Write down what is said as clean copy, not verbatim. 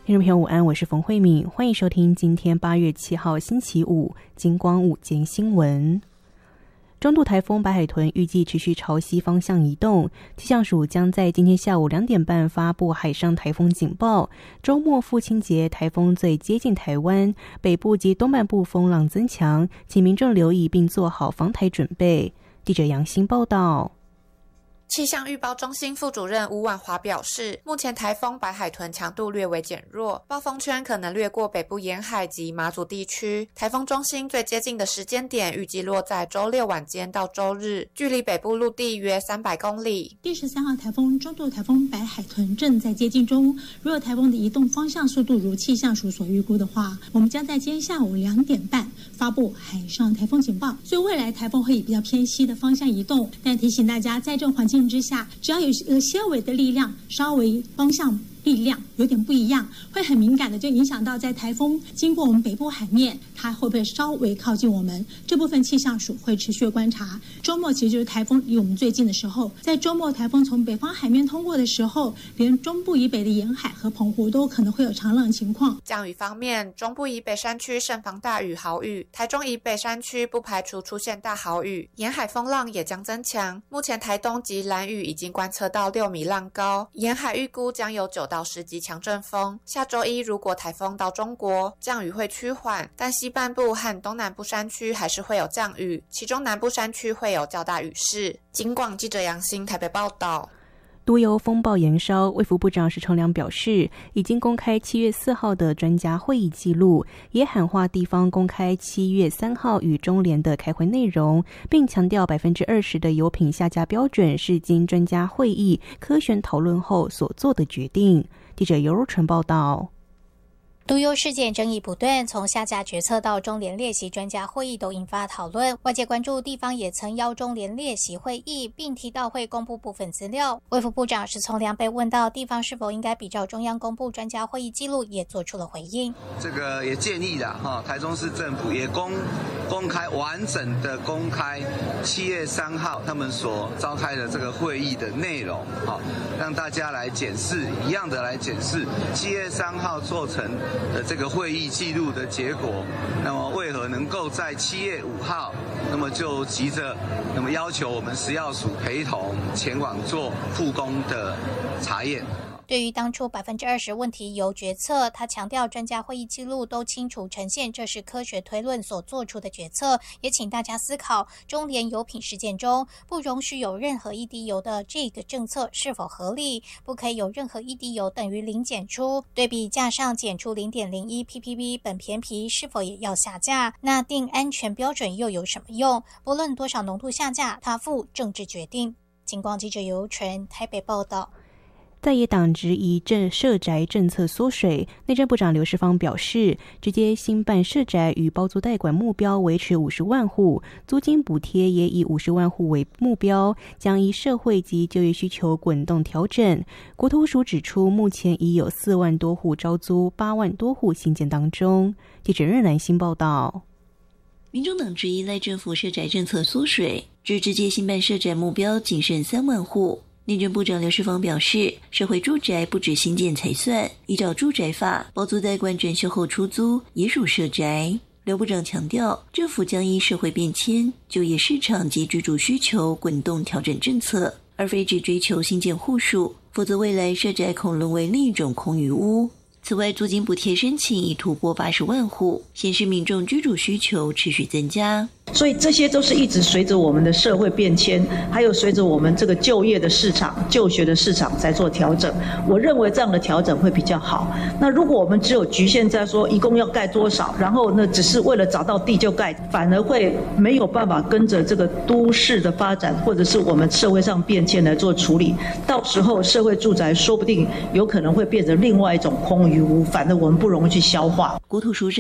听众朋友午安，我是冯慧敏，欢迎收听今天8月7号星期五金光午间新闻。中度台风白海豚预计持续朝西方向移动，气象署将在今天下午2点半发布海上台风警报。周末父亲节台风最接近台湾，北部及东半部风浪增强，请民众留意并做好防台准备。记者杨欣报道。 气象预报中心副主任吴婉华表示，目前台风白海豚强度略微减弱，暴风圈可能掠过北部沿海及马祖地区。台风中心最接近的时间点预计落在周六晚间到周日，距离北部陆地约300公里。 第13号台风中度台风白海豚正在接近中，如果台风的移动方向速度如气象署所预估的话，我们将在今天下午2点半发布海上台风警报。所以未来台风会以比较偏西的方向移动，但提醒大家，在这种环境之下，只要有些微的力量，稍微方向力量有点不一样，会很敏感的就影响到在台风经过我们北部海面，它会不会稍微靠近我们，这部分气象署会持续观察。周末其实就是台风离我们最近的时候，在周末台风从北方海面通过的时候，连中部以北的沿海和澎湖都可能会有长浪情况。 降雨方面，中部以北山区慎防大雨豪雨，台中以北山区不排除出现大豪雨，沿海风浪也将增强。目前台东及兰屿已经观测到6米浪高，沿海预估将有9到10级强阵风。下周一如果台风到中国，降雨会趋缓，但西半部和东南部山区还是会有降雨，其中南部山区会有较大雨势。警广记者杨欣台北报道。 都由风暴延烧，卫福部长石崇良表示，已经公开7月4号的专家会议记录，也喊话地方公开7月3号与中联的开会内容，并强调20%的油品下架标准是经专家会议科学讨论后所做的决定。记者尤如纯报道。 都优事件争议不断，从下架决策到中联列席专家会议都引发讨论。外界关注地方也曾邀中联列席会议，并提到会公布部分资料。卫福部长石崇良被问到地方是否应该比照中央公布专家会议记录，也做出了回应。 这个也建议啦，台中市政府也公开完整的公开7月3号他们所召开的这个会议的内容，让大家来检视，一样的来检视7月3号做成的这个会议记录的结果，那么为何能够在7月5号，那么就急着那么要求我们食药署陪同前往做复工的查验？ 对于当初20%问题由决策，他强调专家会议记录都清楚呈现这是科学推论所做出的决策，也请大家思考中联油品事件中不容许有任何一滴油的这个政策是否合理，不可以有任何一滴油等于0检出，对比架上检出0.01 ppb 苯醃醅是否也要下架，那定安全标准又有什么用？不论多少浓度下架，他负政治决定。警广记者尤纯台北报道。 在野党质疑社宅政策缩水，内政部长刘世芳表示，直接兴办社宅与包租代管目标维持50万户，租金补贴也以50万户为目标，将依社会及就业需求滚动调整。国土署指出，目前已有4万多户招租，8万多户新建当中。记者任兰新报道。 民众党质疑赖政府社宅政策缩水，指直接兴办社宅目标仅剩3万户。内政部长刘世芳表示，社会住宅不止新建才算，依照住宅法，包租代管整修后出租也属社宅。刘部长强调，政府将依社会变迁、就业市场及居住需求滚动调整政策，而非只追求新建户数，否则未来社宅恐沦为另一种空余屋。此外，租金补贴申请已突破80万户，显示民众居住需求持续增加。 所以这些都是一直随着我们的社会变迁，还有随着我们这个就业的市场、就学的市场在做调整。我认为这样的调整会比较好。那如果我们只有局限在说一共要盖多少，然后呢只是为了找到地就盖，反而会没有办法跟着这个都市的发展或者是我们社会上变迁来做处理。到时候社会住宅说不定有可能会变成另外一种空余屋，反正我们不容易去消化。 国土署